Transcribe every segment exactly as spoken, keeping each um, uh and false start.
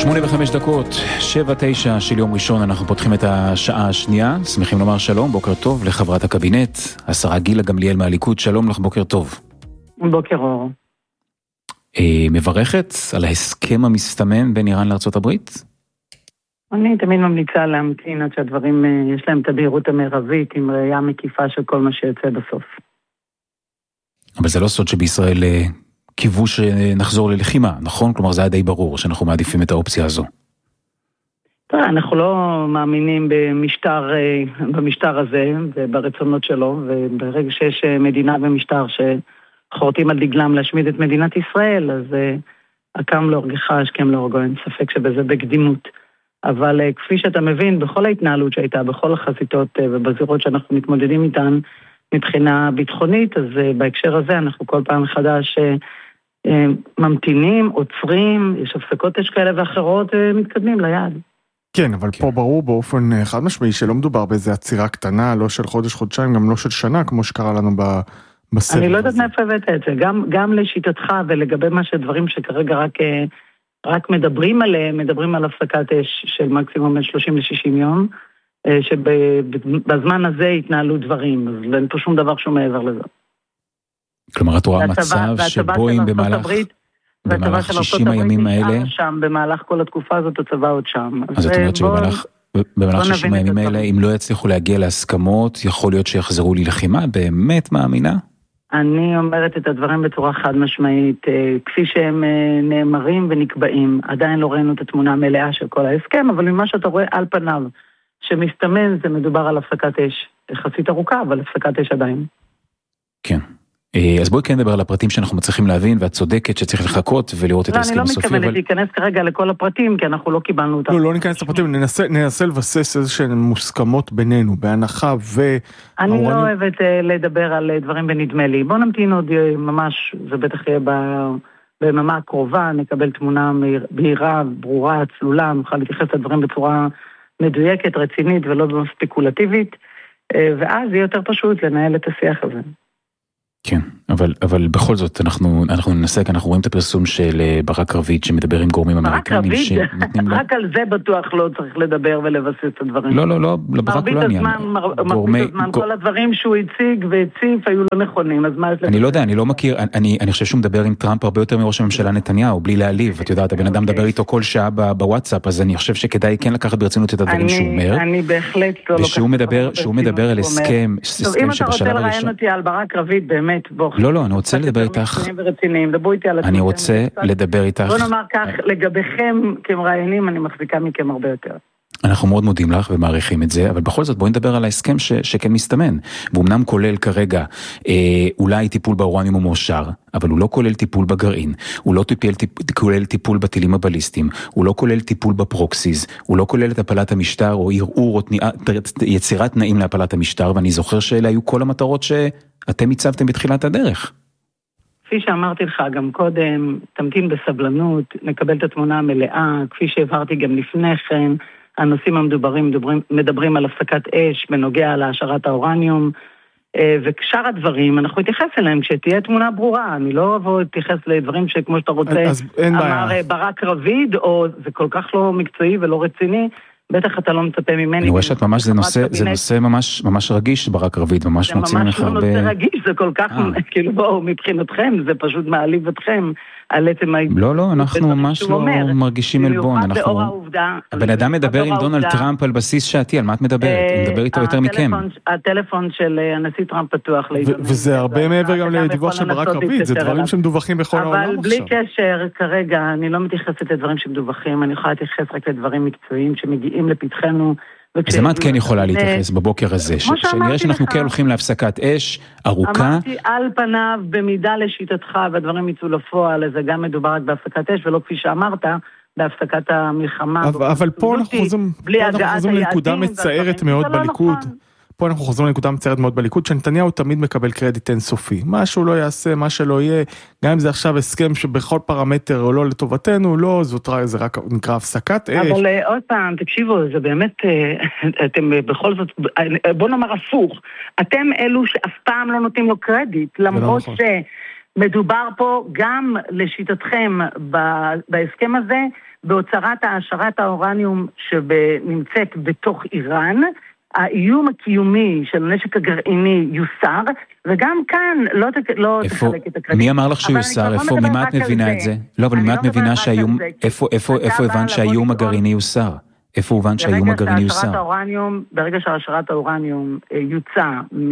שמונה וחמש דקות, שבע תשע של יום ראשון, אנחנו פותחים את השעה השנייה. שמחים לומר שלום, בוקר טוב לחברת הקבינט, השרה גילה גמליאל מהליכוד. שלום לך, בוקר טוב. בוקר אור. אה, מברכת על ההסכם המסתמן בין איראן לארצות הברית? אני תמיד ממליצה להמתין עד שהדברים, יש להם את הבהירות המרבית עם ראייה מקיפה של כל מה שיוצא בסוף. אבל זה לא סוד שבישראל קיוו שנחזור ללחימה, נכון? כלומר זה היה די ברור שאנחנו מעדיפים את האופציה הזו. תראה, אנחנו לא מאמינים במשטר, במשטר הזה וברצונות שלו, וברגע שיש מדינה ומשטר שחורטים על דגלם להשמיד את מדינת ישראל, אז הקם להורגך, השכם להורגו, אין ספק שבזה בקדימות. אבל כפי שאתה מבין, בכל ההתנהלות שהייתה, בכל החזיתות ובזירות שאנחנו מתמודדים איתן מבחינה ביטחונית, אז בהקשר הזה אנחנו כל פעם מחדש ממתינים, עוצרים, יש הפסקות אש כאלה ואחרות, מתקדמים ליעד. כן, אבל פה ברור באופן חד משמעי שלא מדובר באיזו עצירה קטנה, לא של חודש, חודשיים, גם לא של שנה, כמו שקרה לנו בסבב. אני לא יודעת מאיפה הבאת את זה, גם, גם לשיטתך ולגבי מה שדברים שכרגע רק, רק מדברים עליהם, מדברים על הפסקת אש של מקסימום בין שלושים לשישים יום, שבזמן הזה התנהלו דברים, אז אין פה שום דבר שהוא מעבר לזה. כלומר, את רואה מצב שבו אם במהלך במהלך שישים הימים האלה, שם, במהלך כל התקופה הזאת הצבא עוד שם. אז את אומרת שבמהלך שישים הימים האלה, אם לא יצליחו להגיע להסכמות, יכול להיות שיחזרו ללחימה? באמת מאמינה? אני אומרת את הדברים בצורה חד משמעית, כפי שהם נאמרים ונקבעים. עדיין לא ראינו את התמונה המלאה של כל ההסכם, אבל ממה שאתה רואה על פניו, שמסתמן זה מדובר על הפסקת אש. יחסית ארוכה, אבל הפסקת אש עדיין. כן. אז בואי כן נדבר על הפרטים שאנחנו מצליחים להבין, ואת צודקת שצריך לחכות ולראות את ההסכם הסופי. לא, אני לא מתכוונת להיכנס כרגע לכל הפרטים, כי אנחנו לא קיבלנו אותם. לא, לא ניכנס לפרטים, ננסה לבסס איזושהי מוסכמות בינינו, בהנחה ו... אני לא אוהבת לדבר על דברים בנדמה לי. בוא נמתין עוד ממש, זה בטח יהיה בממה הקרובה, נקבל תמונה בהירה, ברורה, צלולה, נוכל להתייחס לדברים בצורה מדויקת, רצינית ולא ספקולטיבית, ואז יהיה יותר פשוט לנהל את השיח הזה. כן, אבל, אבל בכל זאת אנחנו, אנחנו ננסה, כי אנחנו רואים את הפרסום של ברק רביד שמדבר עם גורמים אמריקנים. ברק רביד? רק על זה בטוח לא צריך לדבר ולבסס את הדברים. לא, לא, לא, ברק לא עניין. מרבית הזמן, כל הדברים שהוא הציג והציף היו לא נכונים, אז מה יש... אני לא יודע, אני לא מכיר, אני, אני חושב שהוא מדבר עם טראמפ הרבה יותר מראש הממשלה נתניהו, בלי להעליב, את יודעת, הבן אדם מדבר איתו כל שעה בוואטסאפ, אז אני חושב שכדאי כן לקחת ברצינות את הדברים שהוא אומר. אני בהחלט לא לוקחת. ושהוא מדבר, שהוא מדבר על הסכם, הסכם שבשלב הראשון. לא, לא, אני רוצה לדבר איתך. אני רוצה לדבר איתך. בוא נאמר כך, לגביכם כמראיינים, אני מחזיקה מכם הרבה יותר. אנחנו מאוד מודים לך ומעריכים את זה, אבל בכל זאת בואי נדבר על ההסכם ש, שכן מסתמן. ואומנם כולל כרגע אה, אולי טיפול באורניום המועשר, אבל הוא לא כולל טיפול בגרעין, הוא לא טיפל, טיפ, כולל טיפול בטילים הבליסטיים, הוא לא כולל טיפול בפרוקסיז, הוא לא כולל את הפלת המשטר או ערעור או תניע, יצירת תנאים להפלת המשטר, ואני זוכר שאלה היו כל המטרות שאתם הצבתם בתחילת הדרך. כפי שאמרתי לך גם קודם, תמתין בסבלנות, נקבל את התמונה המלאה, כפי שהעברתי גם לפני כן, הנושאים המדוברים מדברים, מדברים על הפסקת אש בנוגע להשארת האורניום, וכשאר הדברים, אנחנו נתייחס אליהם כשתהיה תמונה ברורה, אני לא אבוא להתייחס לדברים שכמו שאתה רוצה, אמר ברק רביד, או זה כל כך לא מקצועי ולא רציני, בטח אתה לא מצפה ממני. אני רואה שאת ממש, זה נושא, זה נושא ממש, ממש רגיש, ברק רביד, ממש מוצאים לך הרבה... זה ממש לא נושא רגיש, זה כל כך, כאילו בואו, מבחינתכם, זה פשוט מעליב אתכם, על עצם... לא, לא, אנחנו ממש לא מרגישים אלבון, אנחנו... הבן אדם מדבר עם דונלד טראמפ על בסיס שעתי, על מה את מדברת? הוא מדבר איתו יותר מכם. הטלפון של הנשיא טראמפ פתוח לעיתונאים. וזה הרבה מעבר גם לדיווח של ברק רביד, זה דברים שמדווחים בכל העולם עכשיו. אבל בלי קשר, כרגע, אני לא מתייחסת לדברים שמדווחים, אני יכולה להתייחס רק לדברים מקצועיים שמגיעים לפתחנו. אז למה את כן יכולה להתייחס בבוקר הזה? שנראה שאנחנו כן הולכים להפסקת אש ארוכה. אמרתי על פניו, במידה לשיטתך, והדברים יצאו לפועל, אז זה גם מדובר רק בהפסקת אש, ולא כפי שאמרת, בהפסקת המלחמה. אבל פה אנחנו חוזרים לנקודה מצערת מאוד בליכוד. פה אנחנו חוזרים לנקודה מצערת מאוד בליכוד, שנתניהו תמיד מקבל קרדיט אינסופי. מה שהוא לא יעשה, מה שלא יהיה, גם אם זה עכשיו הסכם שבכל פרמטר או לא לטובתנו, לא, זה רק נקרא הפסקת אש. אבל עוד פעם, תקשיבו, זה באמת, אתם בכל זאת, בוא נאמר הפוך, אתם אלו שאף פעם לא נותנים לו קרדיט, למרות ש... מדובר פה גם לשיטתכם בהסכם הזה, בהוצרת העשרת האורניום שנמצאת בתוך איראן, האיום הקיומי של הנשק הגרעיני יוסר, וגם כאן לא, תק... לא תחלק את הקרדיט. מי אמר לך שהוא יוסר? איפה, ממה את מבינה את זה? לא, אבל ממה את מבינה שהאיום, איפה, איפה, איפה הבנת שהאיום הגרעיני יוסר? איפה הובן שהאיום הגרעיני יוסר? ברגע שהעשרת האורניום יוצא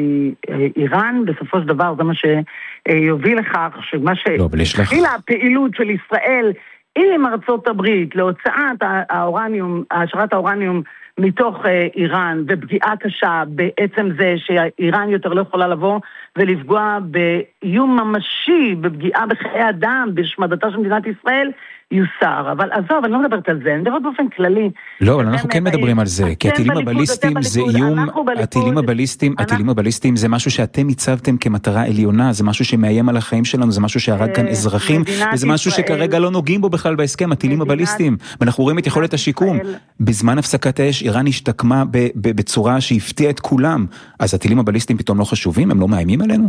מאיראן, בסופו של דבר זה מה שיוביל לכך, שמה שהתחילה הפעילות של ישראל עם ארצות הברית להוצאת האורניום, העשרת האורניום מתוך איראן, ופגיעה קשה בעצם זה שאיראן יותר לא יכולה לבוא ולפגוע באיום ממשי, בפגיעה בחיי אדם, בשמדתה של מדינת ישראל, יוסר. אבל עזוב, אני לא מדברת על זה, אני מדברת באופן כללי. לא, אבל אנחנו כן מדברים על זה, כי הטילים הבליסטיים זה איום, הטילים הבליסטיים, הטילים הבליסטיים זה משהו שאתם הצבתם כמטרה עליונה, זה משהו שמאיים על החיים שלנו, זה משהו שהרג כאן אזרחים, וזה משהו שכרגע לא נוגעים בו בכלל בהסכם, הטילים הבליסטיים, ואנחנו רואים את יכולת השיקום. בזמן הפסקת האש, איראן השתקמה בצורה שהפתיעה את כולם, אז הטילים הבליסטיים פתאום לא חשובים, הם לא מאיימים עלינו?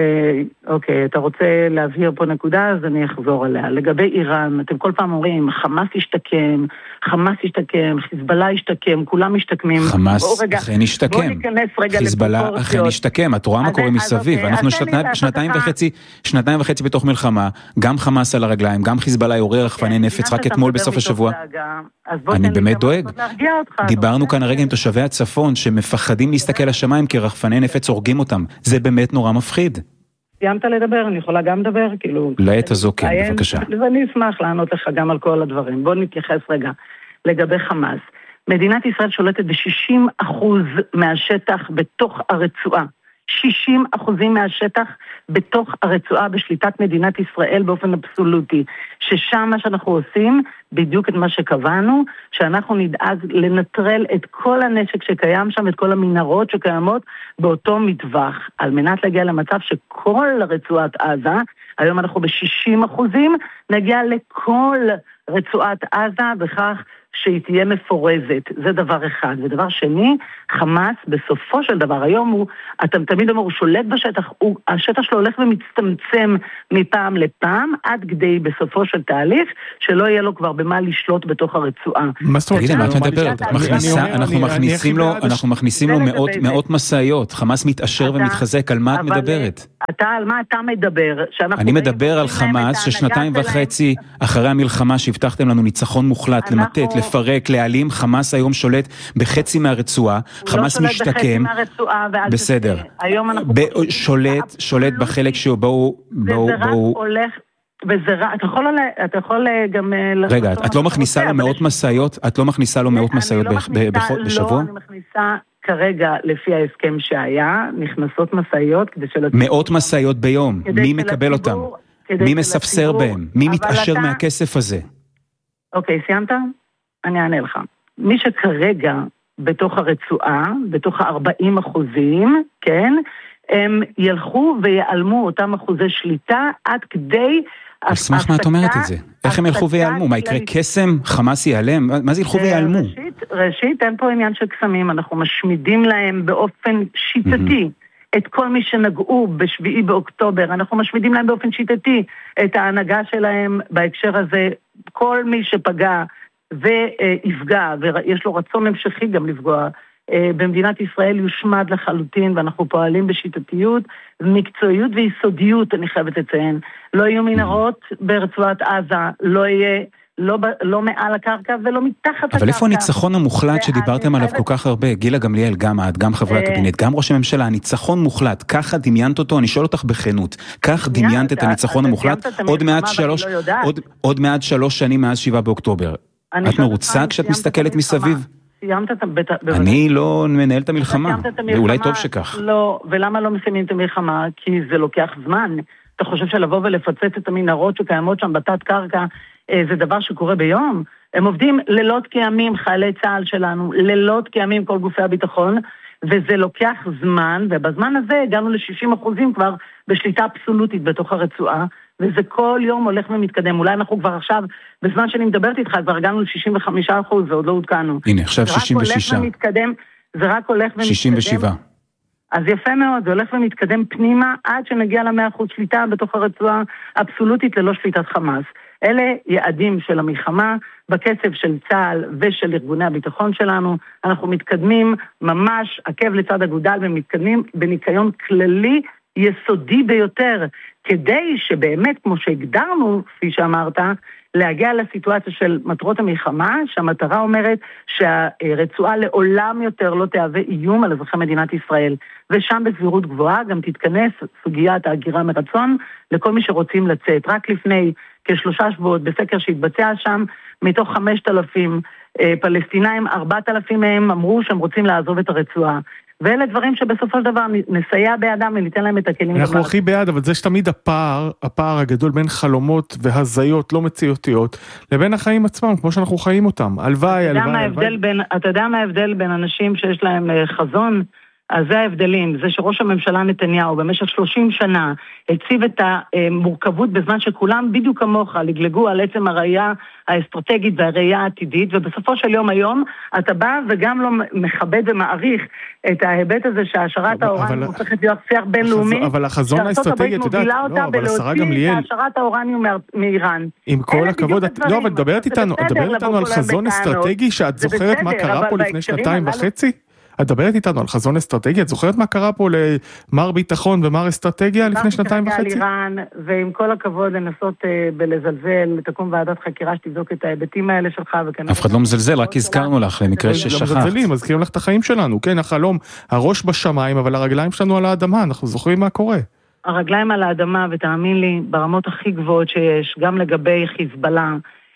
אוקיי, אתה רוצה להבהיר פה נקודה, אז אני אחזור עליה. לגבי איראן, אתם כל פעם אומרים, חמאס ישתקם, חמאס ישתקם, חיזבאללה ישתקם, כולם משתקמים. חמאס אכן ישתקם, חיזבאללה אכן ישתקם, את רואה מה קורה מסביב, אנחנו שנתיים וחצי, שנתיים וחצי בתוך מלחמה, גם חמאס על הרגליים, גם חיזבאללה יורה רחפני נפץ רק אתמול בסוף השבוע. אני באמת דואג. דיברנו כאן הרגע עם תושבי הצפון שמפחדים להסתכל לשמיים כי רחפני נפץ הורגים אותם. זה באמת נורא מפחיד. סיימת לדבר, אני יכולה גם לדבר, כאילו... לעת הזו כן, בבקשה. ואני אשמח לענות לך גם על כל הדברים. בוא נתייחס רגע לגבי חמאס. מדינת ישראל שולטת ב-שישים אחוז מהשטח בתוך הרצועה. שישים אחוזים מהשטח בתוך הרצועה בשליטת מדינת ישראל באופן אבסולוטי, ששם מה שאנחנו עושים בדיוק את מה שקבענו, שאנחנו נדאג לנטרל את כל הנשק שקיים שם, את כל המנהרות שקיימות באותו מטווח, על מנת להגיע למצב שכל רצועת עזה, היום אנחנו ב-שישים אחוזים, נגיע לכל רצועת עזה בכך שהיא תהיה מפורזת, זה דבר אחד. ודבר שני, חמאס בסופו של דבר, היום הוא, אתם תמיד אומר, הוא שולט בשטח, הוא, השטח שלו הולך ומצטמצם מפעם לפעם, עד כדי בסופו של תהליך, שלא יהיה לו כבר במה לשלוט בתוך הרצועה. מה זאת אומרת? מה את מדברת? אנחנו מכניסים לו, אנחנו מכניסים לו מאות מסעיות, חמאס מתאשר ומתחזק, על מה את מדברת? אתה, על מה אתה מדבר? אני מדבר על חמאס ששנתיים וחצי אחרי המלחמה שהבטחתם לנו ניצחון מוחלט, למתת, לפרק, להעלים, חמאס היום שולט בחצי מהרצועה, חמאס משתקם, בסדר, שולט, שולט בחלק שהוא בואו, בואו, בואו, וזה רע, אתה יכול, אתה יכול גם... רגע, את לא מכניסה לו מאות מסעיות? את לא מכניסה לו מאות מסעיות בשבוע? לא, אני מכניסה כרגע לפי ההסכם שהיה, נכנסות מסעיות כדי של... מאות מסעיות ביום, מי מקבל אותם? מי מספסר בהם? מי מתעשר מהכסף הזה? אוקיי, סיימת? אני אענה לך. מי שכרגע בתוך הרצועה, בתוך ה-ארבעים אחוזים, כן, הם ילכו ויעלמו אותם אחוזי שליטה עד כדי... אשמח מה את אומרת את זה? איך הם ילכו ויעלמו? מה יקרה קסם? חמאס ייעלם? מה זה ילכו ויעלמו? ראשית, אין פה עניין של קסמים, אנחנו משמידים להם באופן שיטתי את כל מי שנגעו בשביעי באוקטובר, אנחנו משמידים להם באופן שיטתי את ההנהגה שלהם בהקשר הזה, כל מי שפגע ויפגע, ויש לו רצון המשכי גם לפגוע, במדינת ישראל יושמד לחלוטין, ואנחנו פועלים בשיטתיות, מקצועיות ויסודיות, אני חייבת לציין. לא יהיו מנהרות ברצועת עזה, לא יהיה, לא, לא מעל הקרקע ולא מתחת הקרקע. אבל איפה הניצחון המוחלט שדיברתם עליו כל כך הרבה? גילה גמליאל, גם את, גם חברי הקבינט, גם ראש הממשלה, הניצחון מוחלט, ככה דמיינת אותו, אני שואל אותך בכנות, כך דמיינת את הניצחון המוחלט, עוד מעט שלוש, עוד, עוד מעט שלוש שנים מאז שבעה באוקטובר. את מרוצה כשאת מסתכלת מסביב? אני לא מנהל את המלחמה, ואולי טוב שכך. לא, ולמה לא מסיימים את המלחמה? כי זה לוקח זמן. אתה חושב שלבוא ולפצץ את המנהרות שקיימות שם בתת קרקע, זה דבר שקורה ביום? הם עובדים לילות כימים, חיילי צה"ל שלנו, לילות כימים כל גופי הביטחון, וזה לוקח זמן, ובזמן הזה הגענו ל-שישים אחוזים כבר בשליטה אבסולוטית בתוך הרצועה, וזה כל יום הולך ומתקדם. אולי אנחנו כבר עכשיו, בזמן שאני מדברת איתך, כבר הגענו ל-שישים וחמישה אחוז, ועוד לא הותקנו. הנה, עכשיו שישים ושש. זה רק הולך ומתקדם. שישים ושבע. אז יפה מאוד, זה הולך ומתקדם פנימה עד שנגיע למאה אחוז שליטה בתוך הרצועה אבסולוטית ללא שליטת חמאס. אלה יעדים של המלחמה, בקצב של צה"ל ושל ארגוני הביטחון שלנו, אנחנו מתקדמים ממש עקב לצד אגודל ומתקדמים בניקיון כללי יסודי ביותר, כדי שבאמת, כמו שהגדרנו, כפי שאמרת, להגיע לסיטואציה של מטרות המלחמה, שהמטרה אומרת שהרצועה לעולם יותר לא תהווה איום על אזרחי מדינת ישראל. ושם בסבירות גבוהה גם תתכנס סוגיית ההגירה מרצון לכל מי שרוצים לצאת. רק לפני כשלושה שבועות בסקר שהתבצע שם, מתוך חמשת אלפים פלסטינאים, ארבעת אלפים מהם אמרו שהם רוצים לעזוב את הרצועה. ואלה דברים שבסופו של דבר נסייע בידם וניתן להם את הכלים. אנחנו הכי בעד, אבל זה שתמיד הפער, הפער הגדול בין חלומות והזיות לא מציאותיות, לבין החיים עצמם, כמו שאנחנו חיים אותם. הלוואי, הלוואי, הלוואי. אתה יודע מה ההבדל בין אנשים שיש להם חזון? אז זה ההבדלים, זה שראש הממשלה נתניהו במשך שלושים שנה הציב את המורכבות בזמן שכולם בדיוק כמוך לגלגו על עצם הראייה האסטרטגית והראייה העתידית, ובסופו של יום היום אתה בא וגם לא מכבד ומעריך את ההיבט הזה שהשערת האורניום הופכת להיות שיח בינלאומי, אבל החזון האסטרטגי, את יודעת, לא, אבל השרה גמליאל, השערת האורניום מאיראן. עם כל הכבוד, לא, אבל מדברת איתנו, מדברת איתנו על חזון אסטרטגי, שאת זוכרת מה קרה פה לפני שנתיים וחצי? את מדברת איתנו על חזון אסטרטגי, את זוכרת מה קרה פה למר ביטחון ומר אסטרטגיה לפני שנתיים וחצי? איראן, ועם כל הכבוד לנסות בלזלזל, תקום ועדת חקירה שתבדוק את ההיבטים האלה שלך. אף אחד לא מזלזל, רק הזכרנו לך למקרה ששכחת. לא מזלזלים, מזכירים לך את החיים שלנו, כן, החלום, הראש בשמיים, אבל הרגליים שלנו על האדמה, אנחנו זוכרים מה קורה. הרגליים על האדמה, ותאמין לי, ברמות הכי גבוהות שיש, גם לגבי חיזבאללה,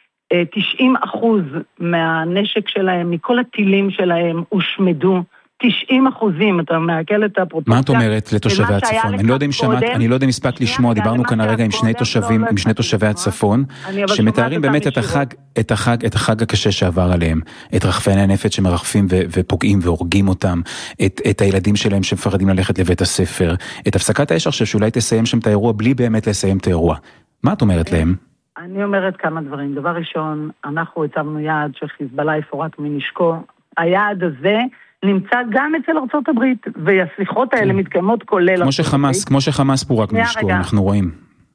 תשעים אחוז מהנשק שלהם, מכל הטילים שלהם, הושמדו. תשעים אחוזים, אתה מעכל את הפרופורציה. מה את אומרת לתושבי הצפון? אני לא יודע אם שמעת, אני לא יודע אם הספקת לשמוע, דיברנו כאן הרגע עם שני תושבים, עם שני תושבי הצפון, שמתארים באמת את החג, את החג, את החג הקשה שעבר עליהם, את רחפני הנפץ שמרחפים ופוגעים והורגים אותם, את, את הילדים שלהם שמפחדים ללכת לבית הספר, את הפסקת האש עכשיו שאולי תסיים שם את האירוע בלי באמת לסיים את האירוע. מה את אומרת להם? אני אומרת כמה דברים. דבר ראשון, אנחנו הצבנו יעד שחיזבאללה יפורק מנשקו. היעד הזה נמצא גם אצל ארצות הברית, והשיחות האלה מתקיימות כולל... כמו שחמאס, כמו שחמאס פורק מנשקו, אנחנו רואים.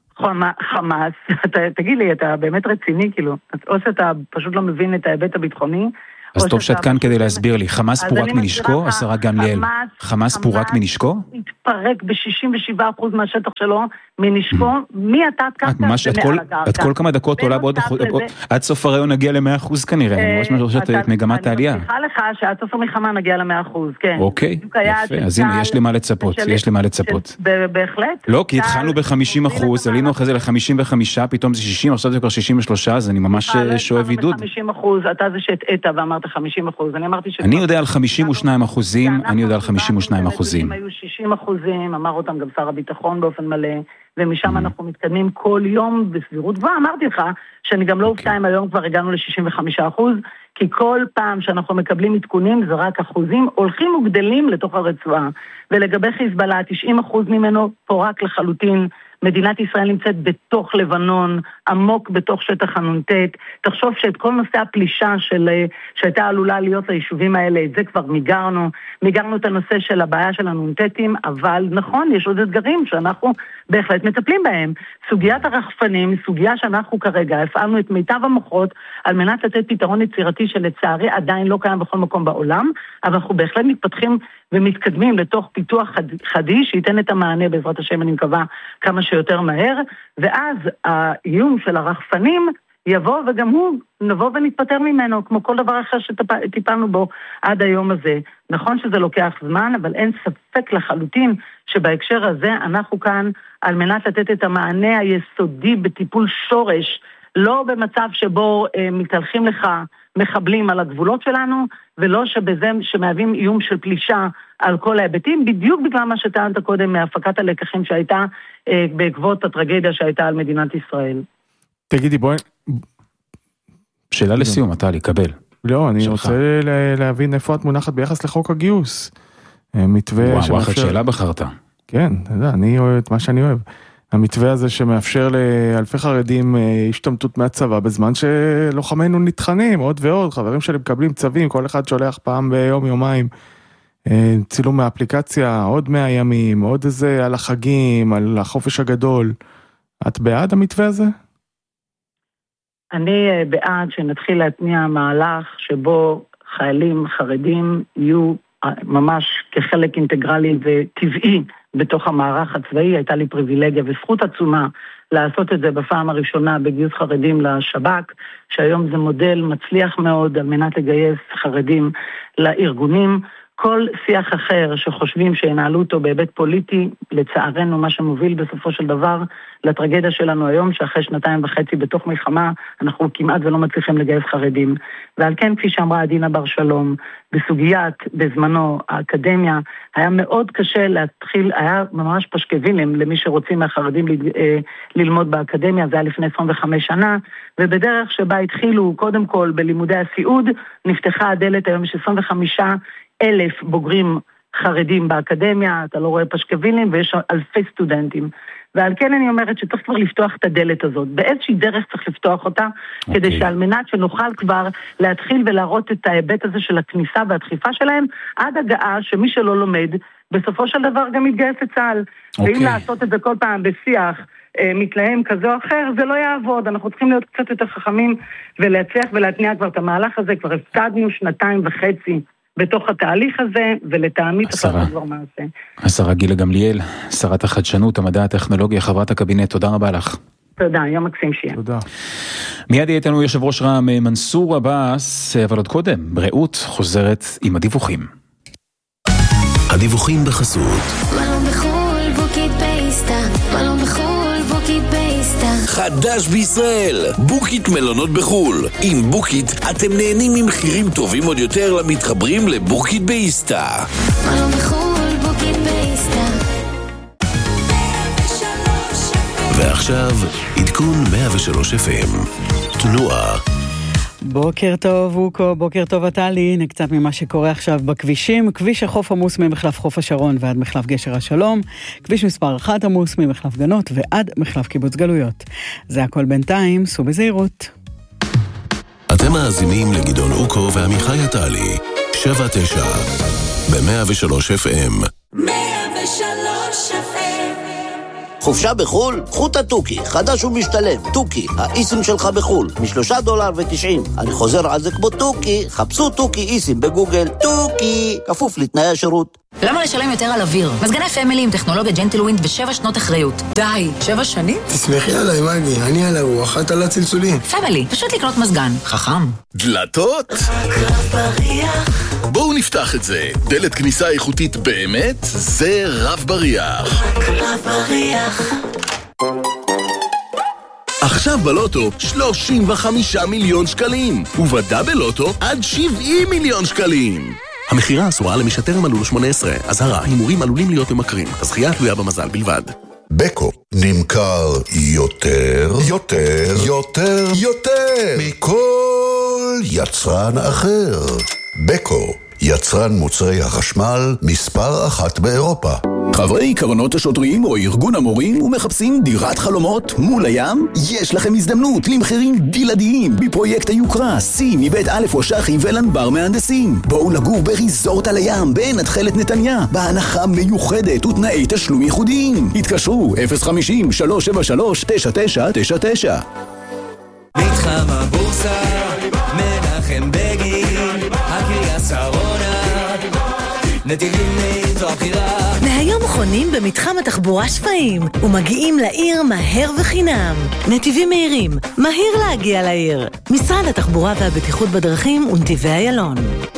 חמאס, תגיד לי, אתה באמת רציני, כאילו, או שאתה פשוט לא מבין את ההיבט הביטחוני, אז טוב שאת כאן כדי להסביר לי, חמאס פורק מנשקו, השרה גמליאל, חמאס פורק מנשקו? התפרק ב-שישים ושבעה אחוז מהשטח שלו, מנשקו, מי אתה תקעת ומעל הקרקע. את כל כמה דקות עולה בעוד, עד סוף הרעיון נגיע ל-מאה אחוז כנראה, אני ממש מרושת את מגמת העלייה. אני מבטיחה לך שעד סוף המלחמה נגיע ל-מאה אחוז, כן. אוקיי, יפה, אז הנה, יש לי מה לצפות, יש לי מה לצפות. בהחלט. לא, כי התחלנו ב-חמישים אחוז, עלינו אחרי זה ל-חמישים וחמישה, פתאום זה שישים, עכשיו זה כבר שישים ושלושה, אז אני ממש שואב עידוד. חמישים אחוז, אתה זה שהטעת ואמרת חמישים אחוז. אני אמרתי ש... אני יודע על חמישים ושניים אחוזים, אני יודע על חמישים ושניים אחוזים. היו שישים אחוזים, אמר אותם גם שר הביטחון באופן מלא, ומשם אנחנו מתקדמים כל יום בסבירות גבוהה. אמרתי לך שאני גם לא אופתע אם היום כבר הגענו ל-שישים וחמישה אחוז, כי כל פעם שאנחנו מקבלים עדכונים, זה רק אחוזים, הולכים וגדלים לתוך הרצועה. ולגבי חיזבאללה, תשעים אחוז ממנו פורק לחלוטין. מדינת ישראל נמצאת בתוך לבנון, עמוק בתוך שטח הנונטט. תחשוב שאת כל נושא הפלישה של, שהייתה עלולה להיות ליישובים האלה, את זה כבר מיגרנו. מיגרנו את הנושא של הבעיה של הנונטטים, אבל נכון, יש עוד אתגרים שאנחנו בהחלט מטפלים בהם. סוגיית הרחפנים היא סוגיה שאנחנו כרגע הפעלנו את מיטב המוחות על מנת לתת פתרון יצירתי שלצערי עדיין לא קיים בכל מקום בעולם, אבל אנחנו בהחלט מתפתחים ומתקדמים לתוך פיתוח חדיש שייתן את המענה בעזרת השם, אני מקווה, כמה שיותר מהר, ואז האיום של הרחפנים יבוא וגם הוא נבוא ונתפטר ממנו, כמו כל דבר אחר שטיפלנו בו עד היום הזה. נכון שזה לוקח זמן, אבל אין ספק לחלוטין שבהקשר הזה אנחנו כאן על מנת לתת את המענה היסודי בטיפול שורש, לא במצב שבו אה, מתהלכים לך מחבלים על הגבולות שלנו, ולא שבזה שמהווים איום של פלישה על כל ההיבטים, בדיוק בגלל מה שטענת קודם מהפקת הלקחים שהייתה אה, בעקבות הטרגדיה שהייתה על מדינת ישראל. תגידי, בואי... שאלה לסיום, אתה לקבל. לא, אני רוצה להבין איפה את מונחת ביחס לחוק הגיוס. מתווה... וואו, וואחד שאלה בחרת. כן, אתה יודע, אני אוהב את מה שאני אוהב. המתווה הזה שמאפשר לאלפי חרדים השתמטות מהצבא, בזמן שלוחמינו נטחנים עוד ועוד, חברים שלי מקבלים צווים, כל אחד שולח פעם ביום יומיים צילום מהאפליקציה, עוד מאה ימים, עוד איזה על החגים, על החופש הגדול. את בעד המתווה הזה? אני בעד שנתחיל להתניע מהלך שבו חיילים חרדים יהיו ממש כחלק אינטגרלי וטבעי בתוך המערך הצבאי. הייתה לי פריבילגיה וזכות עצומה לעשות את זה בפעם הראשונה בגיוס חרדים לשב"כ, שהיום זה מודל מצליח מאוד על מנת לגייס חרדים לארגונים. כל שיח אחר שחושבים שינהלו אותו בהיבט פוליטי, לצערנו מה שמוביל בסופו של דבר לטרגדיה שלנו היום, שאחרי שנתיים וחצי בתוך מלחמה, אנחנו כמעט ולא מצליחים לגייס חרדים. ועל כן, כפי שאמרה עדינה בר שלום, בסוגיית, בזמנו, האקדמיה, היה מאוד קשה להתחיל, היה ממש פשקווילים למי שרוצים מהחרדים ללמוד באקדמיה, זה היה לפני עשרים וחמש שנה, ובדרך שבה התחילו קודם כל בלימודי הסיעוד, נפתחה הדלת, היום יש עשרים וחמישה אלף בוגרים חרדים באקדמיה, אתה לא רואה פשקווילים, ויש אלפי סטודנטים. ועל כן אני אומרת שצריך כבר לפתוח את הדלת הזאת. באיזושהי דרך צריך לפתוח אותה, okay. כדי שעל מנת שנוכל כבר להתחיל ולהראות את ההיבט הזה של הכניסה והדחיפה שלהם, עד הגעה שמי שלא לומד, בסופו של דבר גם יתגייס לצה"ל. Okay. ואם לעשות את זה כל פעם בשיח אה, מתלהם כזה או אחר, זה לא יעבוד. אנחנו צריכים להיות קצת יותר חכמים ולהצליח ולהתניע כבר את המהלך הזה. כבר הפסדנו שנתיים וחצי בתוך התהליך הזה, ולטעמית אחר כבר מעשה. השרה גילה גמליאל, שרת החדשנות, המדע, הטכנולוגיה, חברת הקבינט, תודה רבה לך. תודה, יום מקסים שיהיה. תודה. מיד יהיה איתנו יושב ראש רע"מ מנסור עבאס, אבל עוד קודם, רעות חוזרת עם הדיווחים. הדיווחים בחסות. מלון בחול, בוקית פייסטה, מלון בחול, בוקית פייסטה. חדש בישראל, בוקית מלונות בחול. עם בוקית אתם נהנים ממחירים טובים עוד יותר למתחברים לבוקית באיסטה. מלון בחול, בוקית באיסטה. ועכשיו עדכון מאה ושלוש אף אם. תנועה. בוקר טוב אוקו, בוקר טוב עטלי, הנה קצת ממה שקורה עכשיו בכבישים. כביש החוף עמוס ממחלף חוף השרון ועד מחלף גשר השלום, כביש מספר אחת עמוס ממחלף גנות ועד מחלף קיבוץ גלויות. זה הכל בינתיים, סעו בזהירות. אתם מאזינים לגדעון אוקו ועמיחי עטלי, שבע תשע ב-מאה ושלוש אף אם. מאה ושלוש אף אם. חופשה בחול? חוט הטוקי, חדש ומשתלם. טוקי, האיסים שלך בחול, משלושה דולר ותשעים. אני חוזר על זה כמו טוקי, חפשו טוקי איסים בגוגל. טוקי, כפוף לתנאי השירות. למה לשלם יותר על אוויר? מזגני פמילי עם טכנולוגיה ג'נטלווינד ושבע שנות אחריות. די, שבע שנים? תסמכי עליי, מגי, אני על הרוח, את על הצלצולים. פמילי, פשוט לקנות מזגן. חכם. דלתות? בואו נפתח את זה. דלת כניסה איכותית באמת? זה רב בריח. רב בריח. עכשיו בלוטו שלושים וחמישה מיליון שקלים, ובדאבל לוטו עד שבעים מיליון שקלים. המחירה אסורה למי שטרם מלאו לו שמונה עשרה. אזהרה, הימורים עלולים להיות ממכרים. הזכייה תלויה במזל בלבד. בקו נמכר יותר, יותר, יותר, יותר מכל יצרן אחר. בקו, יצרן מוצרי החשמל מספר אחת באירופה. חברי קרנות השוטרים או ארגון המורים ומחפשים דירת חלומות מול הים? יש לכם הזדמנות למחירים בלעדיים בפרויקט היוקרה C מבית א' ושחי ולנבר מהנדסים. בואו לגור בריזורט על הים בנתחלת נתניה בהנחה מיוחדת ותנאי תשלום ייחודיים. התקשרו אפס חמישים שלוש שבע שלוש תשע תשע תשע תשע. מתחם הבורסה מנחם בגין הקריה שרונה נתיבים מאיתו הבחירה. מהיום חונים במתחם התחבורה שפעים ומגיעים לעיר מהר וחינם. נתיבים מהירים, מהיר להגיע לעיר. משרד התחבורה והבטיחות בדרכים ונתיבי איילון.